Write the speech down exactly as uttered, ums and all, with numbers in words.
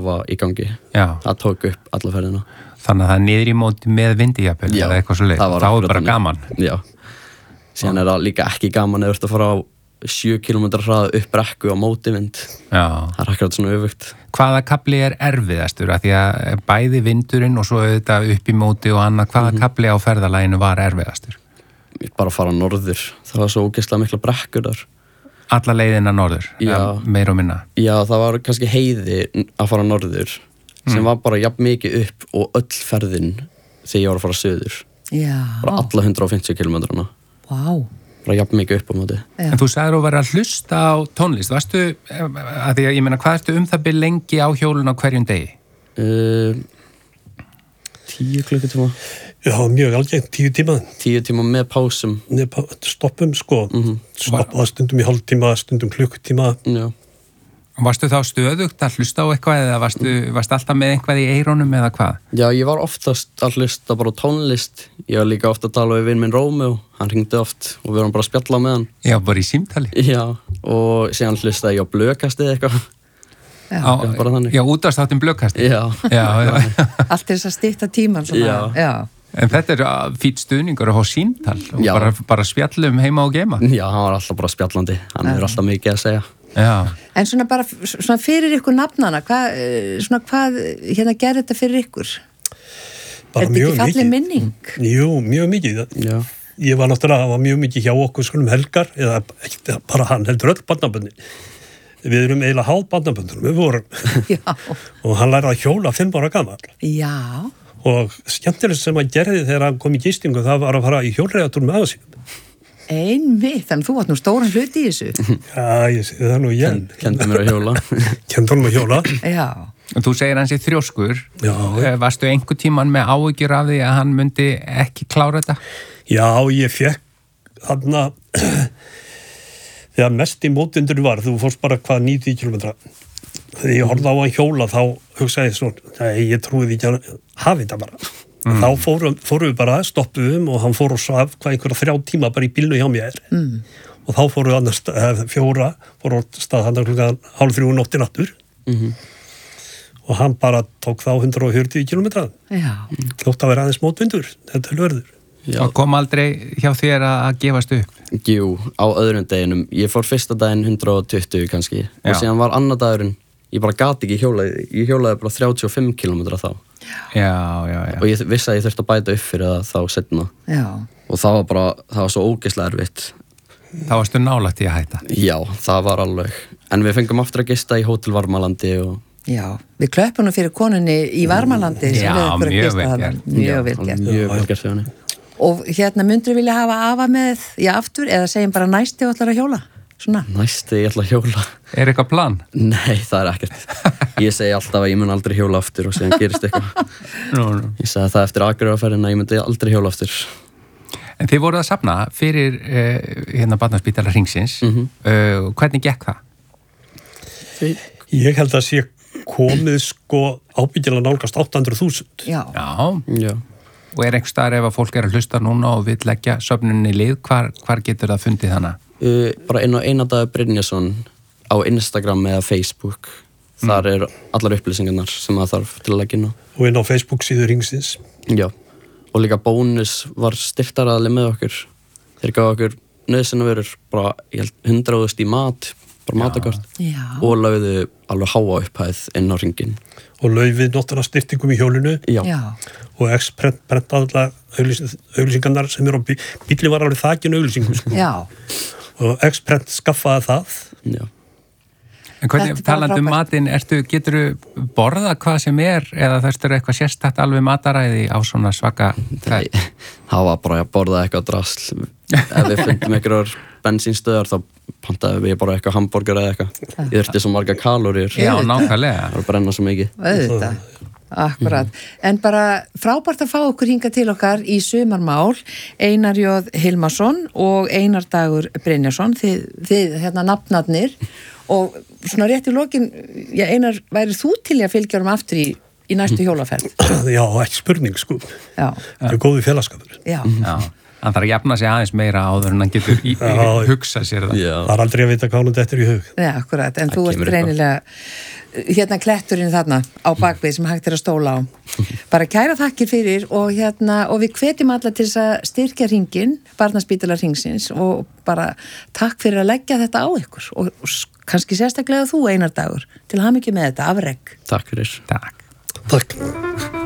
hafa í gangi. Já. Það tók upp alla ferðina. Þannig að það er niður í móti með vindijapel eða eitthvað svo leið. Það var þá er bara þannig. Gaman. Já. Síðan er það líka ekki gaman eða þú ert að fara á sjö kílómetra hraða upp brekku á móti vind. Já. Það er akkurat svona öfugt. Hvaða kafli er erfiðastur? Af því að bæði vindurinn og svo auðvitað upp í móti og annað, hvaða mm-hmm. kafli á ferðalaginu var erfiðastur? Bara að fara norður. Það var svo ógeðslega mikla brekkur þar. Alla leiðina norður? Já. Meir og minna? Já, það var kannski heiði að fara norður sem mm. var bara jafn mikið upp og öll ferðin þegar ég var að fara söður. Já. Bara alla hundrað og fimmtíu kílómetrana. Vá. Wow. Bara jafn mikið upp á móti. Já. En þú sagðir að vera að hlusta á tónlist. Varstu, að því að ég meina, hvað ertu um það byrð lengi á hjólun á hverjum degi? Uh, tíu klukkutíma. Já, mjög algengt, tíu tíma. Tíu tíma með pásum. Með pá, stoppum, sko. Mm-hmm. Stoppaða stundum í hálftíma, stundum klukkutíma. Já. Varstu þá stöðugt að hlusta á eitthvað eða varstu, varstu alltaf með eitthvað í eirónum eða hvað? Já, ég var oftast að hlusta bara á tónlist. Ég var líka ofta að tala við vinn minn Rómeó. Hann hringdi oft og við varum bara að spjalla með hann. Já, bara í símtali? Já, og síðan hlustaði ég á blökastið eitthvað. Já, á, bara þannig. Já, útastáttin blökastið? Já. Já, já. Allt er þess að stytta tíman svona. Já. Já. En þetta er fýtt stuðningur að fá símtal og Já. bara, bara spjallum heima og geima? Já, hann var alltaf bara spjallandi. Hann er alltaf mikið að segja. Já. En svona bara svona fyrir ykkur nafnana, hvað, svona hvað hérna gerði þetta fyrir ykkur? Bara er þetta ekki fallið minning? Jú, mjög mikið. Já. Ég var náttúrulega, það var mjög mikið hjá okkur skolum helgar, eða ekki bara hann, heldur öll barnaböndin. Við erum eiginlega háð barnaböndunum, við vorum. Já. Og hann lærði að hjóla fimm ára gamall. Já. Og skemmtilegt sem hann gerði þegar hann kom í gistingu, það var að fara í hjólreiðatúr með aðsynum. Einmitt, þannig að þú átt nú stóran hluti í þessu. Já, ég segi það nú ég. Kendi mér að hjóla. Kendi honum að hjóla. Já. Og þú segir hans í þrjóskur. Já. Varstu einhver tíman með áhyggjur af því að hann myndi ekki klára þetta? Já, ég fekk þarna þegar mest í mótindur var, þú fórst bara hvað níutíu kílómetra. Þegar ég horfði á hann hjóla þá hugsaði ég svona, nei, ég trúið ekki að hafi þetta bara. Mm. Þá fórum, fórum við bara, stoppuðum og hann fór og svaf hvað einhverja þrjá tíma bara í bílnu hjá mér. Mm. Og þá fórum við annars eh, fjóra, fórum við stað hann klukkan hálf þrjú nótti nattur. Mm-hmm. Og hann bara tók þá hundrað og fjörutíu kílómetra. Já. Þótt að vera aðeins mótvindur, þetta er lörður. Já. Og kom aldrei hjá þér að gefast upp? Jú, á öðrum deginum. Ég fór fyrsta daginn hundrað og tuttugu kannski. Já. Og síðan var annar dagurinn, ég bara gati ekki hjólaði. Ég hjólaði bara þrjátíu og fimm kílómetra þá. Já, já, já. Og ég vissi að ég þurfti að bæta upp fyrir það þá setna. Já. Og það var bara, það var svo ógeðslega erfitt. Þá varstu nálægt í að hætta? Já, það var alveg. En við fengum aftur að gista í Hótel Varmalandi og... Já, við klöppum nú fyrir konunni í Varmalandi. Já, mjög vel gert. Mjög vel gert. Mjög vel gert fyrir henni. Og hérna myndur vilja hafa afa með, já, aftur, eða segjum bara næsti og ætlar að hjóla? Svona. Næsti, ég ætla að hjóla. Er eitthvað plan? Nei, það er ekkert. Ég segi alltaf að ég mun aldrei hjóla aftur og síðan gerist eitthvað. No, no. Ég segi það eftir Akureyrarferðina að ég myndi aldrei hjóla aftur. En þið voruð að safna fyrir uh, hérna Barnaspítala Hringsins. Mm-hmm. uh, hvernig gekk það? Því... Ég held að sé komið sko ábyggilega nálgast átta hundruð þúsund. Já. Já. Já. Og er einhver staðar ef að fólk er að hlusta núna og vill leggja söfnunni í lið, hvar, hvar getur það fundið hana? Uh, bara inn á Einardagur Brynjarsson á Instagram eða Facebook. Mm. Þar er allar upplýsingarnar sem það þarf til að leggja inn á. Og inn á Facebook síður Hringsins. Já. Og líka Bónus var styrktaraðli með okkur. Þeir gaf okkur nauðsynjavörur, bara ég held hundrað þúsund í mat, bara matakort. Já. Og lögðu alveg háa upphæð inn á hringinn. Og laufið náttúrulega styrtingum í hjólinu. Já. Já. Og X-prent prentaði allar auglýsingarnar sem eru á bí- bíllinn var alveg þakinn auglýsingum. Sko. Já. Og X-prent skaffaði það. Já. En hvernig, Þetta er bara talandi um frábært. matinn, ertu, geturðu borða hvað sem er eða þessur eitthvað sérstakt alveg mataræði á svona svaka Nei, það var bara að borða eitthvað drasl. Ef við fundum einhverjar bensínstöðar þá pantaði við bara eitthvað hambúrgar eða eitthvað. Ég þurfti svo marga kalóriur. Já, nákvæmlega. Það var að brenna svo mikið. Auðvitað. Akkurat. En bara frábært að fá okkur hinga til okkar í sumarmál, Einar J. Hilmarsson og Einar Dagur Brynjarsson, þið, þið hérna nafnarnir, og svona rétt í lokin, já, Einar, væri þú til að fylgja um aftur í, í næstu hjólaferð? Já, ekki spurning sko. Já. Það er góði félagskapur. Já. Já. Hann þarf að jafna sig aðeins meira áður en hann getur í, í, Já. hugsa sér það. Já. Það er aldrei að vita hvað hún dettur í hug. Já, akkurat, en Það þú ert kemur greinilega hérna kletturinn þarna á bakvið sem hægt er að stóla á. Bara kæra þakkir fyrir og hérna, og við hvetjum alla til þess að styrkja hringinn, Barnaspítalar hringsins, og bara takk fyrir að leggja þetta á ykkur og, og kannski sérstaklega þú Einar Dagur til hamingju með þetta afrek. Takk fyrir. Takk. Takk.